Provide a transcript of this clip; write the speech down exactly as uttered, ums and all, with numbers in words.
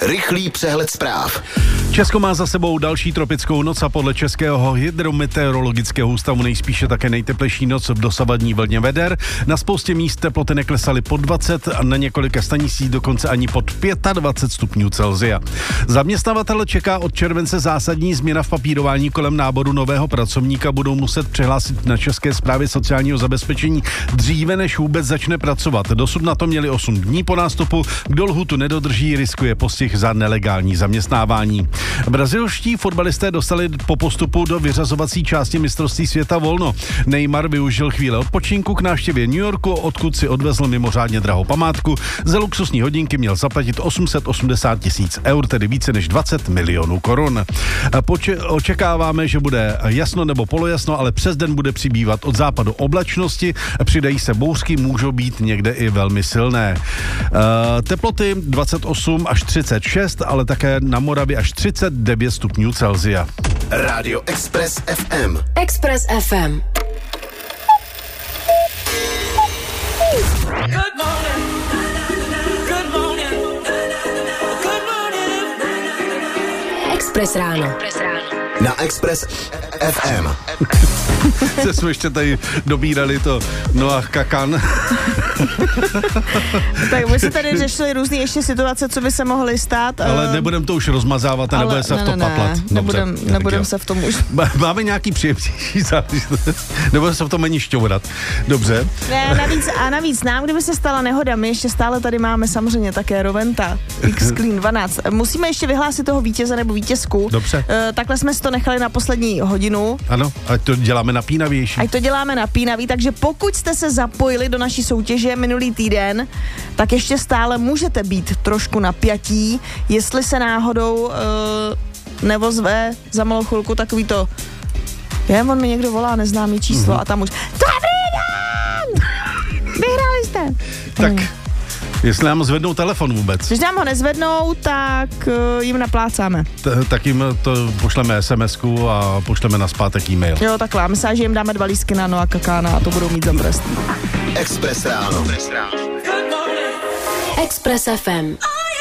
Rychlý přehled zpráv. Česko má za sebou další tropickou noc a podle Českého hydrometeorologického ústavu nejspíše také nejteplejší noc v dosavadní vlně veder. Na spoustě míst teploty neklesaly pod dvacet a na několika stanicích dokonce ani pod dvacet pět stupňů Celsia. Zaměstnavatel čeká od července zásadní změna v papírování kolem náboru nového pracovníka. Budou muset přihlásit na České správě sociálního zabezpečení dříve, než vůbec začne pracovat. Dosud na to měli osm dní po nástupu. Kdo lhůtu nedodrží, riskuje postih za nelegální zaměstnávání. Brazilští fotbalisté dostali po postupu do vyřazovací části mistrovství světa volno. Neymar využil chvíle odpočinku k návštěvě New Yorku, odkud si odvezl mimořádně drahou památku. Za luxusní hodinky měl zaplatit osm set osmdesát tisíc eur, tedy více než dvacet milionů korun. Poče- očekáváme, že bude jasno nebo polojasno, ale přes den bude přibývat od západu oblačnosti. Přidají se bouřky, můžou být někde i velmi silné. E, teploty dvacet osm až třicet šest, ale také na Moravě až třicet devět stupňů Celsia. Rádio Express F M. Express F M. Good morning. Good morning. Good morning. Express ráno. Na Express F M. Se jsme ještě tady dobírali to Noah Kakan. Tak my se tady řešili různý ještě situace, co by se mohly stát. Ale nebudem to už rozmazávat a ale nebude se ne, v to ne, patlat. Ne, nebudem, nebudem se v tom už. Máme nějaký příjemnější záležitost. Nebudeme se v tom ani šťourat. Dobře. Ne, navíc, a navíc nám, kdyby se stala nehoda, my ještě stále tady máme samozřejmě také Roventa X Clean dvanáct. Musíme ještě vyhlásit toho vítěze nebo vítězku. Dobře. E, takhle jsme si to nechali na poslední hodinu. Ano, ať to děláme napínavější. Ať to děláme napínavý, takže pokud jste se zapojili do naší soutěže minulý týden, tak ještě stále můžete být trošku napjatí, jestli se náhodou e, nevozve za malou chvilku takový to, je, on mi někdo volá neznámý číslo mm-hmm. a tam už dobrý den! Vyhráli jste! Tak, hmm. jestli nám zvednou telefon vůbec. Když nám ho nezvednou, tak uh, jim naplácáme. T- tak jim to pošleme es em esku a pošleme nazpátek e-mail. Jo, takhle. Myslím, že jim dáme dva lístky na Noah Kakána a to budou mít za trest. Express ráno. Express F M.